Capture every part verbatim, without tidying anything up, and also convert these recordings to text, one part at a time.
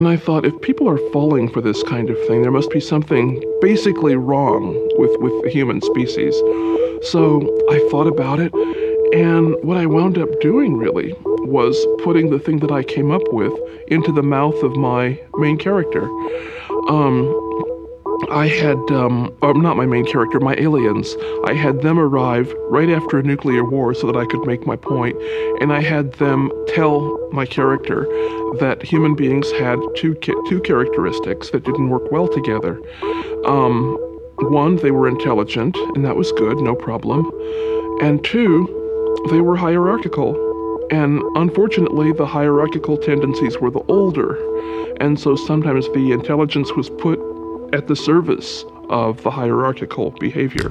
And I thought, if people are falling for this kind of thing, there must be something basically wrong with, with the human species. So I thought about it, and what I wound up doing, really, was putting the thing that I came up with into the mouth of my main character. Um, I had, um, uh, not my main character, my aliens. I had them arrive right after a nuclear war so that I could make my point, and I had them tell my character that human beings had two ki- two characteristics that didn't work well together. Um, one, they were intelligent, and that was good, no problem. And two, they were hierarchical. And unfortunately, the hierarchical tendencies were the older, and so sometimes the intelligence was put at the service of the hierarchical behavior.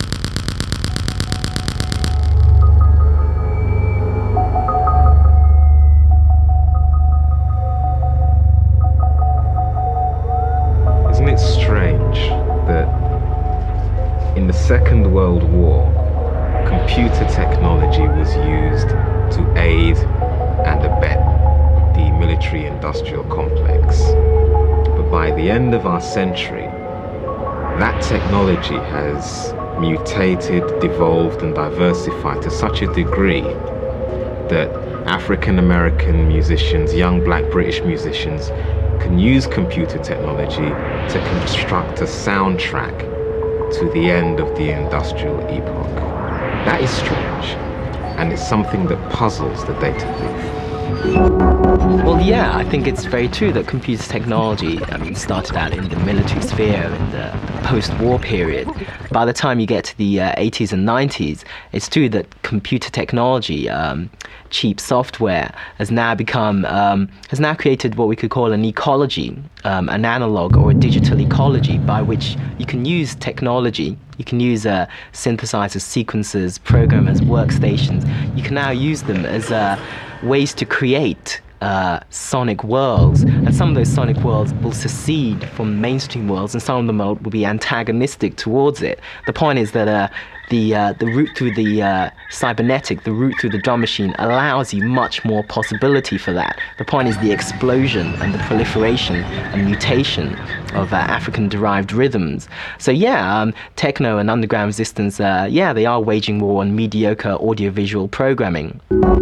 Isn't it strange that in the Second World War, computer technology was used to aid and abet the military-industrial complex? But by the end of our century, that technology has mutated, devolved, and diversified to such a degree that African American musicians, young black British musicians, can use computer technology to construct a soundtrack to the end of the industrial epoch. That is strange, and it's something that puzzles the data thief. Well, yeah, I think it's very true that computer technology, I mean, started out in the military sphere in the post-war period. By the time you get to the uh, eighties and nineties, it's true that computer technology, um, cheap software, has now become, um, has now created what we could call an ecology, um, an analog or a digital ecology by which you can use technology. You can use uh, synthesizers, sequencers, programmers, workstations. You can now use them as uh, ways to create uh, sonic worlds, and some of those sonic worlds will secede from mainstream worlds, and some of them will, will be antagonistic towards it. The point is that uh, the uh, the route through the uh, cybernetic, the route through the drum machine, allows you much more possibility for that. The point is the explosion and the proliferation and mutation of uh, African-derived rhythms. So yeah, um, techno and underground resistance, uh, yeah, they are waging war on mediocre audiovisual programming.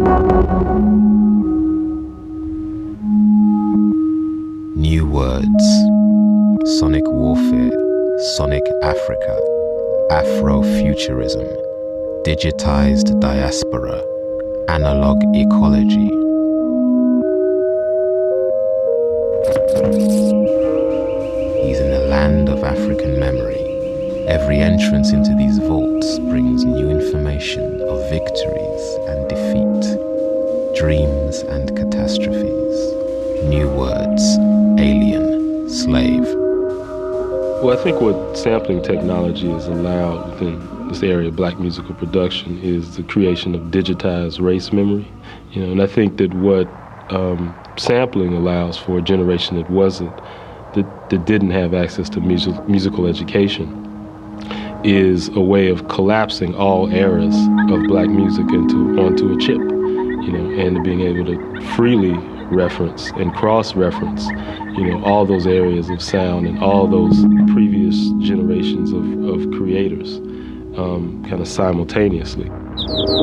New words, sonic warfare, sonic Africa, Afrofuturism, digitized diaspora, analog ecology. He's in a land of African memory. Every entrance into these vaults brings new information of victories and defeat, dreams and catastrophes, new words, alien, slave. Well, I think what sampling technology has allowed within this area of black musical production is the creation of digitized race memory. You know, and I think that what um, sampling allows for a generation that wasn't, that, that didn't have access to music, musical education, is a way of collapsing all eras of black music into onto a chip, you know, and being able to freely reference and cross-reference, you know, all those areas of sound and all those previous generations of, of creators um, kind of simultaneously.